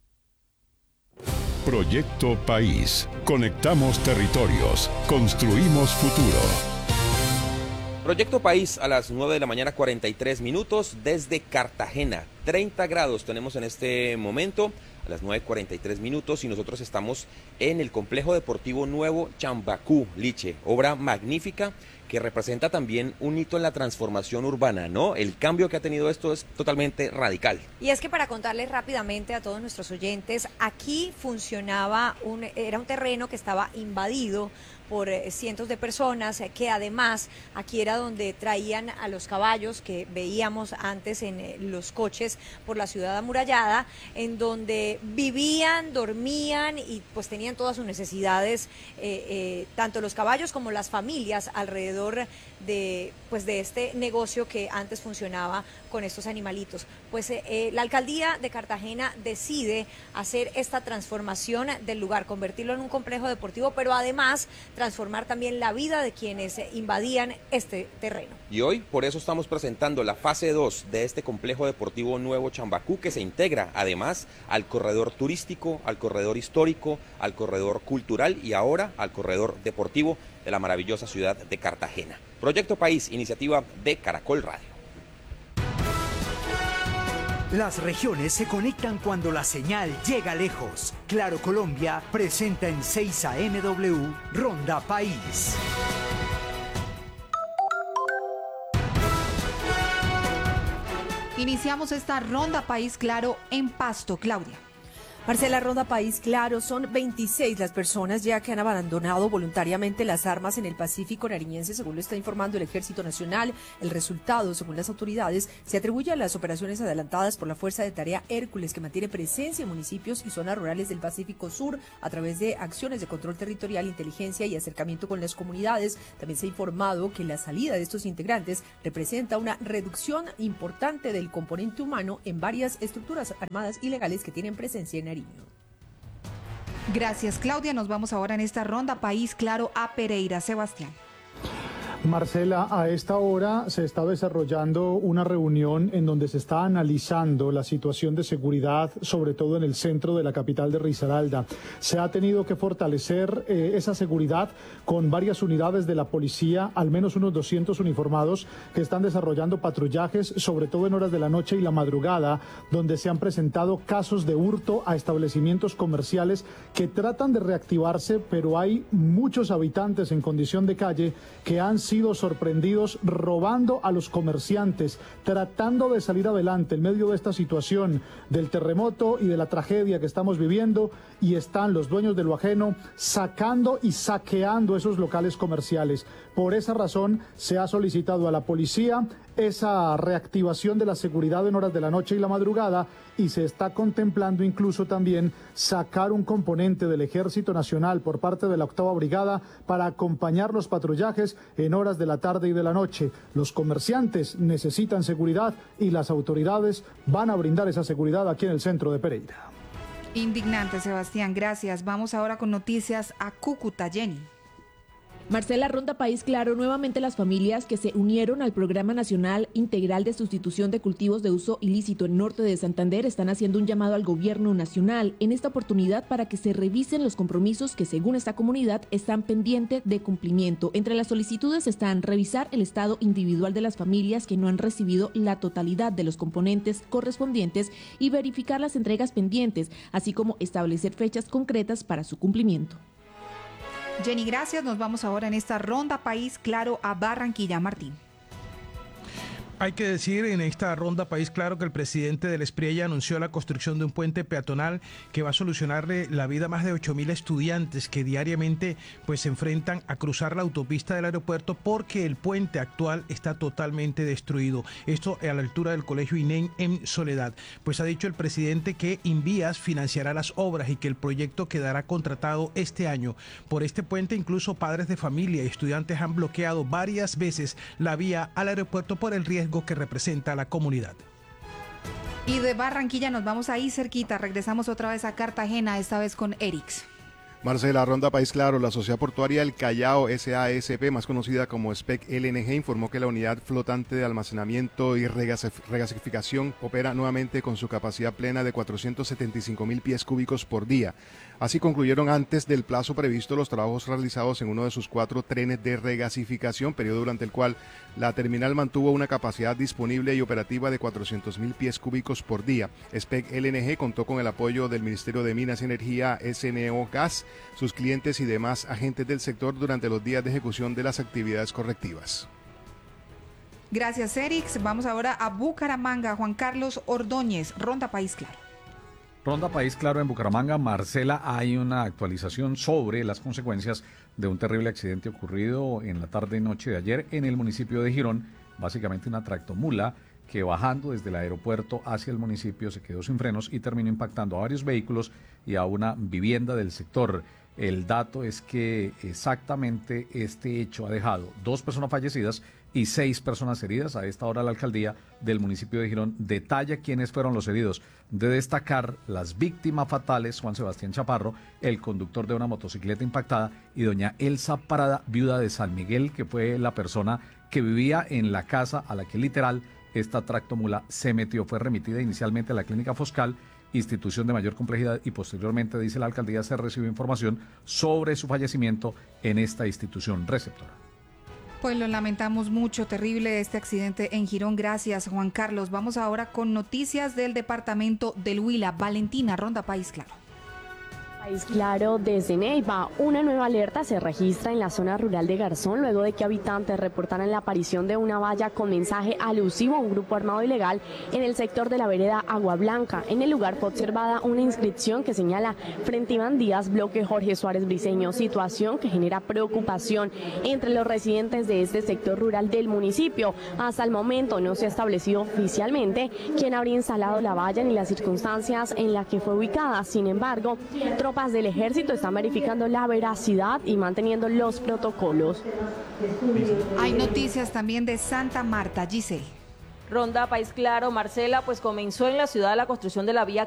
Proyecto País. Conectamos territorios. Construimos futuro. Proyecto País a las nueve de la mañana, cuarenta y tres minutos desde Cartagena. treinta grados tenemos en este momento a las nueve cuarenta y tres minutos y nosotros estamos en el Complejo Deportivo Nuevo Chambacú, Liche, obra magnífica que representa también un hito en la transformación urbana, ¿no? El cambio que ha tenido esto es totalmente radical. Y es que para contarles rápidamente a todos nuestros oyentes, aquí funcionaba, un, era un terreno que estaba invadido por eh, cientos de personas, eh, que además aquí era donde traían a los caballos que veíamos antes en eh, los coches por la ciudad amurallada, en donde eh, vivían, dormían y pues tenían todas sus necesidades, eh, eh, tanto los caballos como las familias alrededor de, pues, de este negocio que antes funcionaba con estos animalitos. Pues eh, eh, la alcaldía de Cartagena decide hacer esta transformación del lugar, convertirlo en un complejo deportivo, pero además transformar también la vida de quienes eh, invadían este terreno. Y hoy por eso estamos presentando la fase dos de este complejo deportivo Nuevo Chambacú, que se integra además al corredor turístico, al corredor histórico, al corredor cultural y ahora al corredor deportivo de la maravillosa ciudad de Cartagena. Proyecto País, iniciativa de Caracol Radio. Las regiones se conectan cuando la señal llega lejos. Claro Colombia presenta en seis A M W Ronda País. Iniciamos esta Ronda País Claro en Pasto, Claudia. Marcela, Ronda País Claro, son veintiséis las personas ya que han abandonado voluntariamente las armas en el Pacífico nariñense, según lo está informando el Ejército Nacional. El resultado, según las autoridades, se atribuye a las operaciones adelantadas por la Fuerza de Tarea Hércules, que mantiene presencia en municipios y zonas rurales del Pacífico Sur a través de acciones de control territorial, inteligencia y acercamiento con las comunidades. También se ha informado que la salida de estos integrantes representa una reducción importante del componente humano en varias estructuras armadas ilegales que tienen presencia en Nariño. Gracias, Claudia. Nos vamos ahora en esta Ronda País Claro a Pereira. Sebastián. Marcela, a esta hora se está desarrollando una reunión en donde se está analizando la situación de seguridad, sobre todo en el centro de la capital de Risaralda. Se ha tenido que fortalecer eh, esa seguridad con varias unidades de la policía, al menos unos doscientos uniformados que están desarrollando patrullajes, sobre todo en horas de la noche y la madrugada, donde se han presentado casos de hurto a establecimientos comerciales que tratan de reactivarse, pero hay muchos habitantes en condición de calle que han sido sorprendidos robando a los comerciantes, tratando de salir adelante en medio de esta situación del terremoto y de la tragedia que estamos viviendo, y están los dueños de lo ajeno sacando y saqueando esos locales comerciales. Por esa razón se ha solicitado a la policía esa reactivación de la seguridad en horas de la noche y la madrugada, y se está contemplando incluso también sacar un componente del Ejército Nacional por parte de la octava Brigada para acompañar los patrullajes en horas de la tarde y de la noche. Los comerciantes necesitan seguridad y las autoridades van a brindar esa seguridad aquí en el centro de Pereira. Indignante, Sebastián, gracias. Vamos ahora con noticias a Cúcuta, Jenny. Marcela, Ronda País Claro, nuevamente las familias que se unieron al Programa Nacional Integral de Sustitución de Cultivos de Uso Ilícito en Norte de Santander están haciendo un llamado al gobierno nacional en esta oportunidad para que se revisen los compromisos que, según esta comunidad, están pendientes de cumplimiento. Entre las solicitudes están revisar el estado individual de las familias que no han recibido la totalidad de los componentes correspondientes y verificar las entregas pendientes, así como establecer fechas concretas para su cumplimiento. Jenny, gracias. Nos vamos ahora en esta Ronda País Claro a Barranquilla. Martín. Hay que decir en esta Ronda País Claro que el presidente del Espriella anunció la construcción de un puente peatonal que va a solucionarle la vida a más de ocho mil estudiantes que diariamente pues se enfrentan a cruzar la autopista del aeropuerto porque el puente actual está totalmente destruido. Esto a la altura del Colegio INEM en Soledad. Pues ha dicho el presidente que Invías financiará las obras y que el proyecto quedará contratado este año. Por este puente incluso padres de familia y estudiantes han bloqueado varias veces la vía al aeropuerto por el riesgo que representa a la comunidad. Y de Barranquilla nos vamos ahí cerquita, regresamos otra vez a Cartagena, esta vez con Erix. Marcela, Ronda País Claro, la Sociedad Portuaria del Callao S A S P, más conocida como S P E C L N G, informó que la unidad flotante de almacenamiento y regasificación opera nuevamente con su capacidad plena de cuatrocientos setenta y cinco mil pies cúbicos por día. Así concluyeron antes del plazo previsto los trabajos realizados en uno de sus cuatro trenes de regasificación, periodo durante el cual la terminal mantuvo una capacidad disponible y operativa de cuatrocientos mil pies cúbicos por día. S P E C L N G contó con el apoyo del Ministerio de Minas y Energía, S N O Gas, sus clientes y demás agentes del sector durante los días de ejecución de las actividades correctivas. Gracias, Erix. Vamos ahora a Bucaramanga. Juan Carlos Ordóñez, Ronda País Claro. Ronda País Claro en Bucaramanga. Marcela, hay una actualización sobre las consecuencias de un terrible accidente ocurrido en la tarde y noche de ayer en el municipio de Girón. Básicamente una tractomula que bajando desde el aeropuerto hacia el municipio se quedó sin frenos y terminó impactando a varios vehículos y a una vivienda del sector. El dato es que exactamente este hecho ha dejado dos personas fallecidas y seis personas heridas. A esta hora la alcaldía del municipio de Girón detalla quiénes fueron los heridos. De destacar las víctimas fatales, Juan Sebastián Chaparro, el conductor de una motocicleta impactada, y doña Elsa Parada, viuda de San Miguel, que fue la persona que vivía en la casa a la que literal esta tractomula se metió. Fue remitida inicialmente a la clínica Foscal, institución de mayor complejidad, y posteriormente, dice la alcaldía, se recibió información sobre su fallecimiento en esta institución receptora. Pues lo lamentamos mucho, terrible este accidente en Girón. Gracias, Juan Carlos. Vamos ahora con noticias del departamento del Huila. Valentina, Ronda País Claro. País Claro, desde Neiva, una nueva alerta se registra en la zona rural de Garzón luego de que habitantes reportaran la aparición de una valla con mensaje alusivo a un grupo armado ilegal en el sector de la vereda Agua Blanca. En el lugar fue observada una inscripción que señala Frente Iván Díaz, bloque Jorge Suárez Briceño, situación que genera preocupación entre los residentes de este sector rural del municipio. Hasta el momento no se ha establecido oficialmente quién habría instalado la valla ni las circunstancias en las que fue ubicada. Sin embargo, tropas del ejército están verificando la veracidad y manteniendo los protocolos. Hay noticias también de Santa Marta, Giselle. Ronda País Claro, Marcela, pues comenzó en la ciudad la construcción de la vía